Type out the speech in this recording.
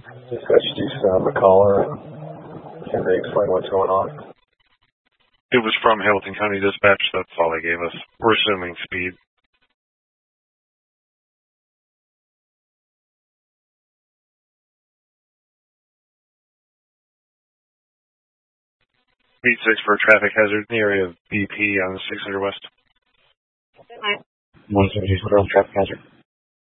Dispatch, do you have a caller? Can they explain what's going on? It was from Hamilton County Dispatch. That's all they gave us. We're assuming speed. Speed 6 for a traffic hazard in the area of BP on 600 West. 172 traffic hazard.